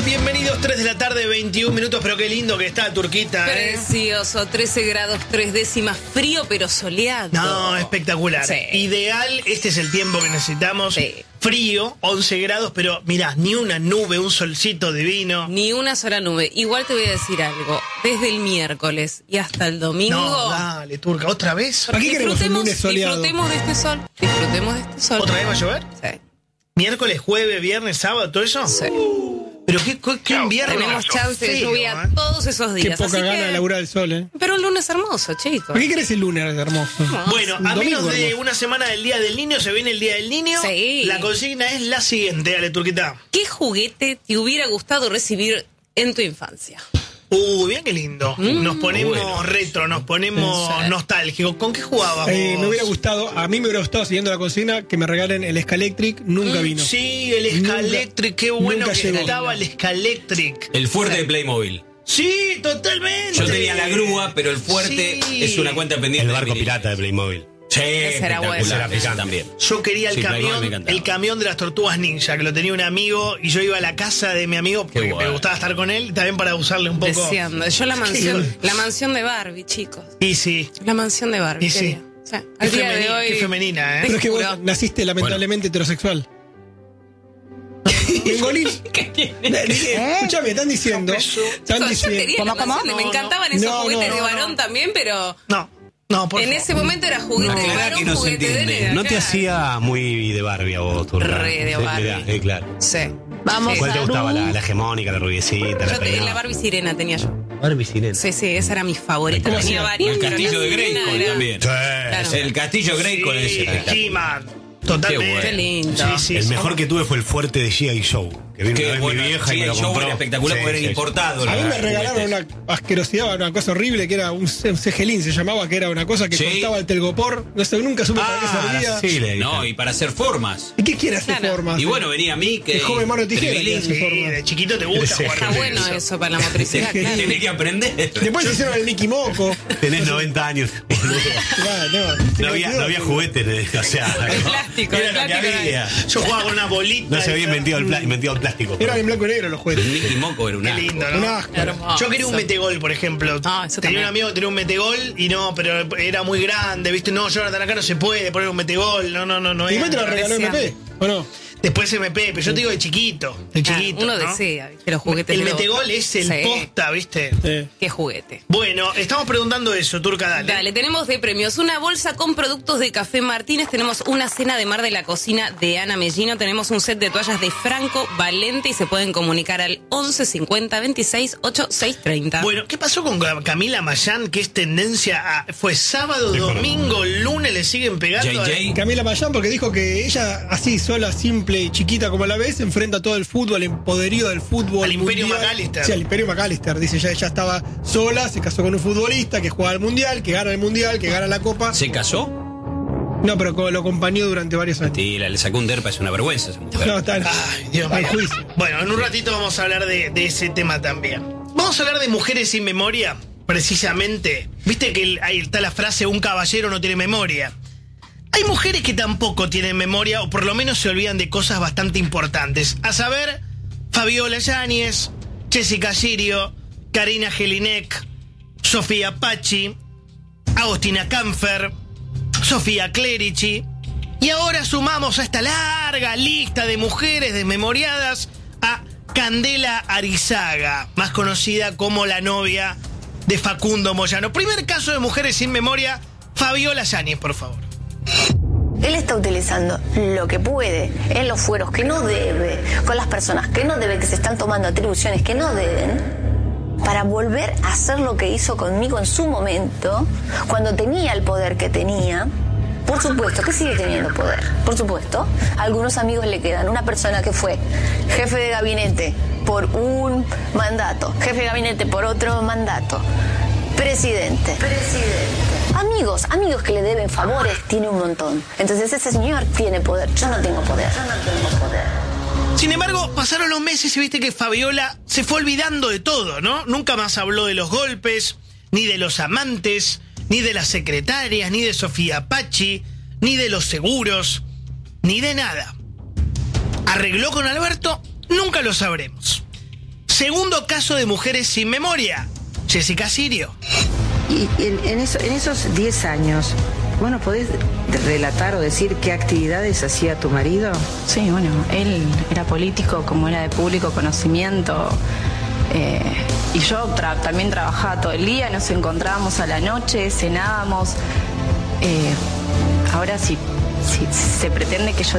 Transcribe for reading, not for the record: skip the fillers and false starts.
Bienvenidos, 3 de la tarde, 21 minutos, pero qué lindo que está Turquita, Precioso, 13 grados 3 décimas, frío pero soleado. No, espectacular. Sí. Ideal, este es el tiempo que necesitamos. Sí. Frío, 11 grados, pero mirá, ni una nube, un solcito divino. Ni una sola nube. Igual te voy a decir algo, desde el miércoles y hasta el domingo. No, dale, Turca, ¿otra vez? ¿Para qué queremos un lunes soleado? Disfrutemos de este sol. Disfrutemos de este sol. ¿Otra vez va a llover? Sí. ¿Miércoles, jueves, viernes, sábado, todo eso? Sí. Pero qué invierno. Tenemos chance de feo, lluvia todos esos Qué días. poca así gana que... de laburar el sol, ¿eh? Pero un lunes hermoso, chicos. ¿Por qué querés el lunes hermoso? Bueno, Un a domingo menos de hermoso. una semana del Día del Niño, se viene el Día del Niño. Sí. La consigna es la siguiente, dale, Turquita. ¿Qué juguete te hubiera gustado recibir en tu infancia? Bien qué lindo. Nos ponemos retro, nos ponemos Sí. nostálgicos. ¿Con qué jugabas Me vos? hubiera gustado, a mí me hubiera gustado, siguiendo la consigna, que me regalen el Scalectric. Nunca vino. Sí, el Scalectric, qué bueno nunca que llegó. estaba el Scalectric. El fuerte de Playmobil. Sí, totalmente. Yo tenía la grúa, pero el fuerte Sí. es una cuenta pendiente. El barco de mi pirata de Playmobil. Sí, Ese era bueno. espectacular, Ese ese también. Yo quería Sí, Playmobil me camión, encantaba. el camión de las tortugas ninja, que lo tenía un amigo, y yo iba a la casa de mi amigo porque me bueno. gustaba estar con él, y también para usarle un poco. Deseando. Yo la mansión de Barbie, chicos. Y sí. La mansión de Barbie. Y sí. quería. O sea, al día de hoy. Qué femenina, Pero es que vos Juro. naciste lamentablemente heterosexual. Bengolín. ¿Qué tiene? Escúchame, están diciendo. Eso. Están Chicos, yo diciendo. quería la mansión de- me No, encantaban esos no, juguetes no, de no, varón también, pero No, por en favor. ese momento era juguete de No, varón, que no se juguete de entiende. nena. No te claro. hacía muy de Barbie a vos, Turca. Re de Sí, Barbie. mirá, claro. Sí. Vamos ¿Cuál te a gustaba? La hegemónica, la rubiecita, Yo la tenía peinada? la Barbie sirena, tenía yo. Barbie sirena. Sí, sí, esa era mi favorita. ¿Cómo Tenía hacía? varias. El pero castillo la de sirena Grayskull era- también. Claro. El castillo Grayskull es Sí, espectacular. He-Man. Totalmente. Qué Qué lindo. Sí, sí, El sí. mejor que tuve fue el fuerte de G.I. Joe. Que vino Qué una vez bueno, mi vieja y me el lo show compró. era espectacular porque era importado. A mí los me regalaron juguetes. una asquerosidad, una cosa horrible, que era un cegelín, se llamaba, que era una cosa que Sí. cortaba el telgopor. No sé, nunca supe para qué servía. sí, le No, y para hacer formas. ¿Y qué quiere hacer Claro. formas? Y bueno, venía a mí que. El joven mano tijera que hace Sí, formas. de chiquito te gusta Sí. jugar Está con bueno eso. eso para la motricidad, claro. Tenés que aprender. Después se hicieron el Mickey Moco. Tenés 90 años. No, No había juguetes, o sea. El plástico, Era el lo que plástico. había. Yo jugaba con una bolita. No se había inventado el plástico. Eran en blanco y negro los El juguetes. Mickey Moco era un Qué asco. lindo, Un ¿no? asco. Hermoso. Yo quería un metegol, por ejemplo. Ah, eso tenía también. un amigo que tenía un metegol y no, pero era muy grande, ¿viste? No, Jonathan, acá no se puede poner un metegol. No. ¿Y era. me te lo regaló MP? ¿O no? Después MP, pero yo te digo de chiquito. De Claro, chiquito. uno ¿no? desea, ¿viste? Los juguetes. El de los- metegol es el Sí. posta, ¿viste? Qué juguete. Bueno, estamos preguntando eso, Turca, dale. Dale, tenemos de premios una bolsa con productos de Café Martínez, tenemos una cena de mar de la cocina de Ana Mellino, tenemos un set de toallas de Franco Valente y se pueden comunicar al 11 50 26 8630. Bueno, ¿qué pasó con Camila Mayán? Que es tendencia a... Fue sábado, domingo, lunes, le siguen pegando. JJ. Camila Mayán, porque dijo que ella, así sola, simple y chiquita como la ves, enfrenta a todo el fútbol, el poderío del fútbol. Al Imperio mundial. McAllister. Sí, al Imperio McAllister. Dice, ella estaba sola, se casó con un futbolista que juega al mundial, que gana el mundial, que gana la copa. ¿Se casó? No, pero lo acompañó durante varios años. Sí, le sacó un derpa, es una vergüenza esa mujer. No, está Ay, Dios al mío. juicio. Bueno, en un ratito vamos a hablar de ese tema también. Vamos a hablar de mujeres sin memoria, precisamente. Viste que ahí está la frase, un caballero no tiene memoria. Hay mujeres que tampoco tienen memoria, o por lo menos se olvidan de cosas bastante importantes. A saber, Fabiola Yáñez, Jessica Sirio, Karina Jelinek, Sofía Pachi, Agostina Canfer, Sofía Clerici. Y ahora sumamos a esta larga lista de mujeres desmemoriadas a Candela Arizaga, más conocida como la novia de Facundo Moyano. Primer caso de mujeres sin memoria, Fabiola Yáñez, por favor. Él está utilizando lo que puede en los fueros que no debe, con las personas que no debe, que se están tomando atribuciones que no deben, para volver a hacer lo que hizo conmigo en su momento, cuando tenía el poder que tenía. Por supuesto que sigue teniendo poder, por supuesto. Algunos amigos le quedan. Una persona que fue jefe de gabinete por un mandato, jefe de gabinete por otro mandato, presidente. Amigos que le deben favores, tiene un montón. Entonces ese señor tiene poder. Yo no tengo poder. Sin embargo, pasaron los meses y viste que Fabiola se fue olvidando de todo, ¿no? Nunca más habló de los golpes, ni de los amantes, ni de las secretarias, ni de Sofía Pachi, ni de los seguros, ni de nada. ¿Arregló con Alberto? Nunca lo sabremos. Segundo caso de mujeres sin memoria, Jessica Sirio. Y en esos 10 años, bueno, ¿podés relatar o decir qué actividades hacía tu marido? Sí, bueno, él era político, como era de público conocimiento, y yo también trabajaba todo el día, nos encontrábamos a la noche, cenábamos. Ahora si se pretende que yo